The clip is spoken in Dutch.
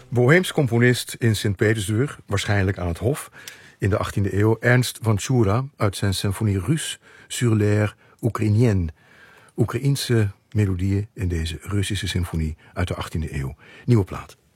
Boheems componist in Sint-Petersburg, waarschijnlijk aan het hof, in de 18e eeuw, Ernst Vanchura uit zijn symfonie Russe sur l'air ukrainien. Oekraïense melodieën in deze Russische symfonie uit de 18e eeuw. Nieuwe plaat.